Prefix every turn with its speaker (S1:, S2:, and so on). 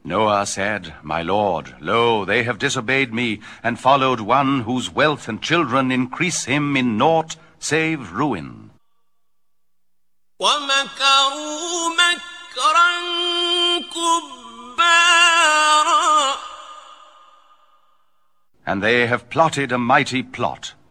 S1: Noah said, My Lord, lo, they have disobeyed me, and followed one whose wealth and children increase him in naught save ruin.
S2: وَمَكَرُوا مَكْرًا كُبَّارًا.
S1: And they have plotted a mighty plot.